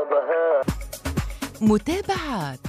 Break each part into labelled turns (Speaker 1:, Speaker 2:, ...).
Speaker 1: متابعات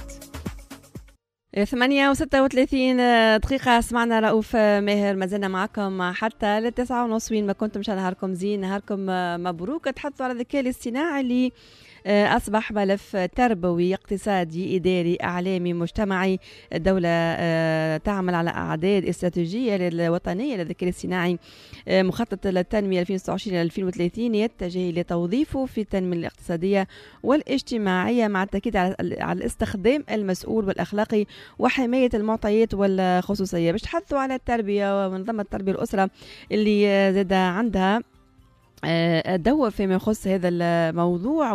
Speaker 1: 8:36 سمعنا رؤوف ماهر. ما زلنا معكم حتى ل9:30 وين ما كنتم. شان نهاركم زين، نهاركم مبروك. تحدثوا على الذكاء الاصطناعي اللي أصبح ملف تربوي اقتصادي إداري إعلامي مجتمعي. الدولة تعمل على أعداد استراتيجية الوطنية للذكاء الاصطناعي، مخطط للتنمية 2029-2030 يتجه لتوظيفه في التنمية الاقتصادية والاجتماعية مع التأكيد على الاستخدام المسؤول والأخلاقي وحماية المعطيات والخصوصية. باش تحثوا على التربية ومنظمة التربية الأسرة اللي زاد عندها دور فيما يخص هذا الموضوع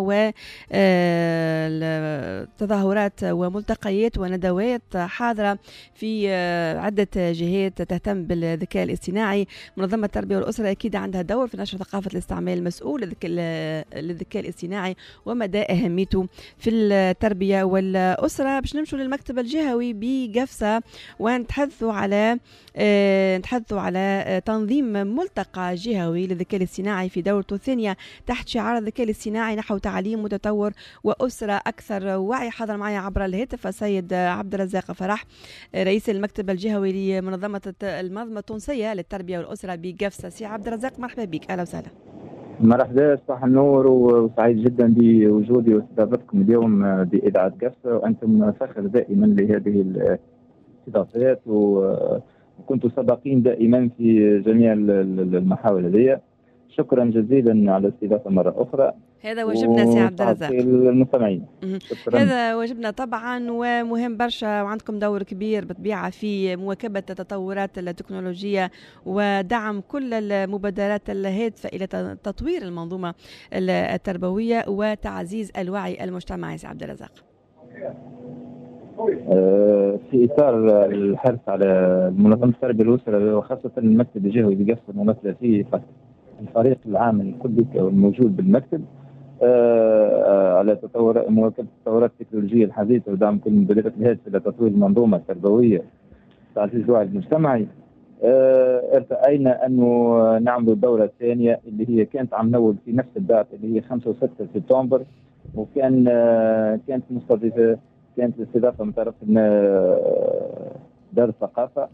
Speaker 1: وتظاهرات وملتقيات وندوات حاضرة في عدة جهات تهتم بالذكاء الاصطناعي. منظمة التربية والأسرة أكيد عندها دور في نشر ثقافة الاستعمال المسؤول للذكاء الاصطناعي ومدى أهميته في التربية والأسرة. باش نمشوا للمكتب الجهوي بقفصة ونتحدثوا على تنظيم ملتقى جهوي للذكاء الاصطناعي في دورته الثانية تحت شعار الذكاء الاصطناعي نحو تعليم متطور وأسرة أكثر وعي. حضر معي عبر الهاتف السيد عبد الرزاق فرح، رئيس المكتب الجهوي لمنظمة المنظمة التونسية للتربية والأسرة بقفصة. سي عبد الرزاق مرحبا بك، أهلا وسهلا.
Speaker 2: مرحبا، صباح النور، وسعيد جدا بوجودي واستضافتكم اليوم بإذاعة قفصة، وأنتم فخر دائما لهذه الاستضافات، وكنتم سباقين دائما في جميع المحاور هذه. شكرا جزيلا على الاستضافة مرة أخرى.
Speaker 1: هذا واجبنا سي عبد الرزاق.
Speaker 2: المستمعين
Speaker 1: هذا واجبنا طبعا، ومهم برشا، وعندكم دور كبير بالطبيعة في مواكبة التطورات التكنولوجية ودعم كل المبادرات الهادفة إلى تطوير المنظومة التربوية وتعزيز الوعي المجتمعي. سي عبد الرزاق،
Speaker 2: في إطار الحرص على منظمة التربية والأسرة وخاصة المكتب الجهوي بقفصة الممثلة فيه الفريق العام الكلي الموجود بالمكتب على مواكبة التطورات التكنولوجية الحديثة ودعم كل المبادرات الهادفة إلى تطوير المنظومة التربوية وتعزيز الوعي المجتمعي. ارتأينا أنه نعمل الدورة الثانية اللي هي كانت عم نول في نفس الدات اللي هي 5 و6 سبتمبر، وكان كانت مستضيفة، كانت الاستضافة من طرف دار الثقافة.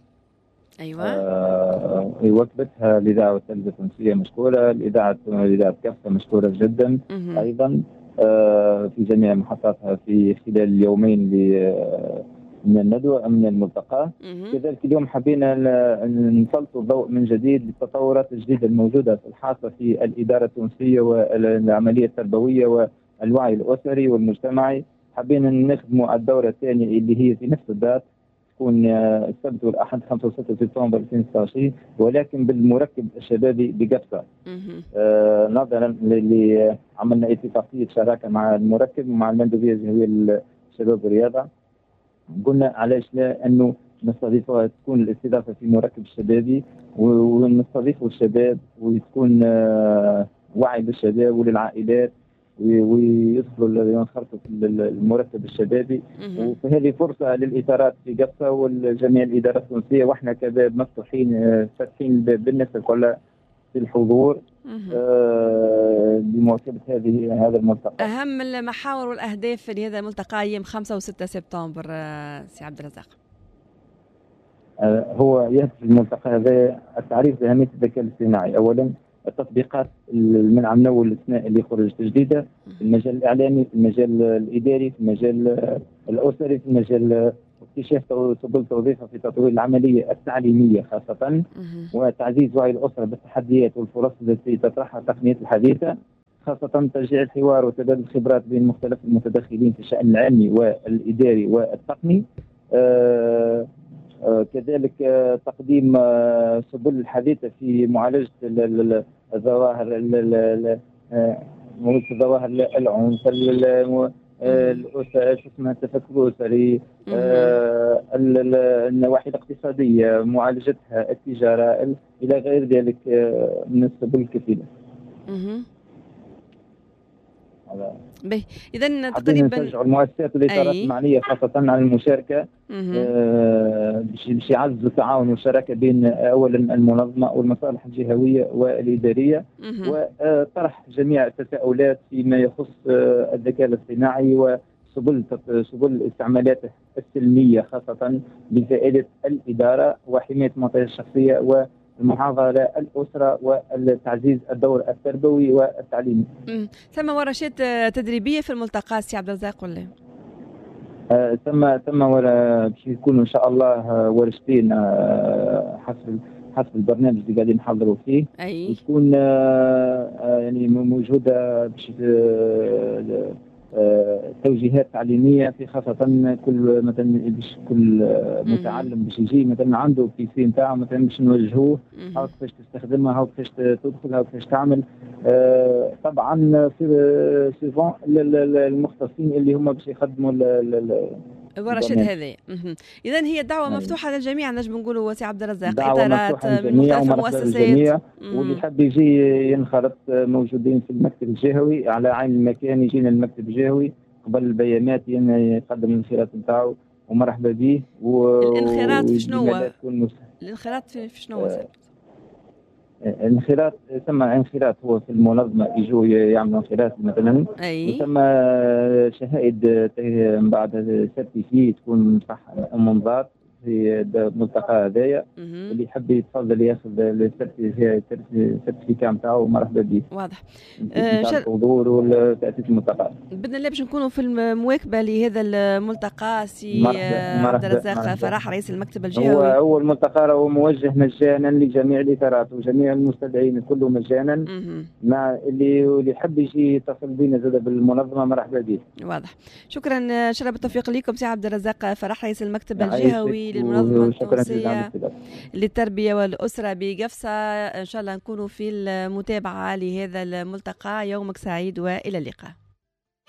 Speaker 1: أيوة.
Speaker 2: وكبتها الإذاعة والتلفزيون التونسية مشكورة، الإذاعة قفصة مشكورة جدا أيضا في جميع محطاتها في خلال اليومين من الندوة من الملتقى. كذلك اليوم حبينا نسلطوا الضوء من جديد للتطورات الجديدة الموجودة في الحاصة في الإدارة التونسية والعملية التربوية والوعي الأسري والمجتمعي. حبينا نخدموا الدورة الثانية اللي هي في نفس الذات تكون السبت والأحد 5 و 6 سبتمبر 2026، ولكن بالمركب الشبابي بقفصة. نظرا اللي عملنا اتفاقية شراكة مع المركب ومع المندوبية الجهوية للشباب والرياضة. قلنا علاش لا أنه نستضيفها، تكون الاستضافة في مركب الشبابي ونستضيفوا الشباب وتكون وعي للشباب وللعائلات ويدخلوا ينخرطوا في المركب الشبابي. وهذه فرصة للإطارات في قفصة والجميع الإدارات التونسية، وإحنا كباب مفتوحين فاتحين الباب بالناس الكل في الحضور لمواكبة هذا الملتقى.
Speaker 1: أهم المحاور والأهداف لهذا الملتقى أيام 5 و6 سبتمبر سي عبد الرزاق.
Speaker 2: هو يهدف الملتقى هذا التعريف بأهمية الذكاء الاصطناعي. أولا التطبيقات من عم نول السنة اللي خرجت جديدة في المجال الإعلامي، في المجال الإداري، في المجال الأسري، في المجال اكتشاف سبل توظيفها في تطوير العملية التعليمية خاصة، وتعزيز وعي الأسرة بالتحديات والفرص التي تطرحها التقنيات الحديثة، خاصة تشجيع الحوار وتبادل الخبرات بين مختلف المتدخلين في الشأن العلمي والإداري والتقني. كذلك تقديم سبل الحديثة في معالجة الظواهر العنف، اسمها التفكك الأسري، النواحي الاقتصادية، معالجتها، التجارة، إلى غير ذلك من السبل الكثيرة.
Speaker 1: باهي اذا
Speaker 2: تقريبا نشجعوا المؤسسات والاطارات المعنيه خاصه على المشاركه باش يعززوا التعاون والشراكه بين اولا المنظمه والمصالح الجهويه والاداريه وطرح جميع التساؤلات فيما يخص الذكاء الاصطناعي وسبل استعمالاته السلميه خاصه لفائده الاداره وحمايه المعطيات الشخصيه المحافظة على الأسرة والتعزيز الدور التربوي والتعليمي.
Speaker 1: ثم ورشات تدريبية في الملتقى سي عبد الرزاق ولا؟
Speaker 2: ثم باش يكونوا إن شاء الله ورشتين حسب البرنامج اللي قاعدين نحضروا فيه. وتكون يعني موجودة باش توجيهات تعليميه في خاصه كل مثلا باش كل متعلم باش يجي مثلا عنده بي سي نتاعو مثلا باش نوجهوه هاو كيفاش تستخدمها هاو كيفاش تدخل هاو كيفاش تعمل طبعا في سيفون المختصين اللي هما باش يخدموا
Speaker 1: الورشات هذه. اذا هي دعوه مفتوحه للجميع نجم نقولوا سي عبد الرزاق،
Speaker 2: دعوه مفتوحه للجميع ومؤسسات واللي يحب يجي ينخرط موجودين في المكتب الجهوي على عين المكان، يجينا المكتب الجهوي قبل البيانات يقدم الانخراط نتاعو ومرحبا به.
Speaker 1: الانخراط في شنو؟ الانخراط في شنو؟
Speaker 2: الانخراط ثم انخراط هو في المنظمه يجوا يعملوا انخراط مثلا ثم شهائد من بعد سيرتيفي تكون صح منظار في الملتقى هذايا اللي يحب يتفضل ياخذ السيرتيفيكا نتاعو مرحبا به.
Speaker 1: واضح.
Speaker 2: الحضور وتاسيس الملتقى
Speaker 1: باذن الله باش نكونوا في المواكبه لهذا الملتقى. سي عبد الرزاق فرح رئيس المكتب الجهوي.
Speaker 2: هو الملتقى راهو موجه مجانا لجميع الاطارات وجميع المستدعين كله مجانا مع اللي يحب يجي يتصل بنا زاد بالمنظمه مرحبا به.
Speaker 1: واضح. شكرا شرف التوفيق لكم سي عبد الرزاق فرح رئيس المكتب الجهوي للمنظمة التونسية للتربية والأسرة بقفصة. إن شاء الله نكونوا في المتابعة لهذا الملتقى. يومك سعيد وإلى اللقاء.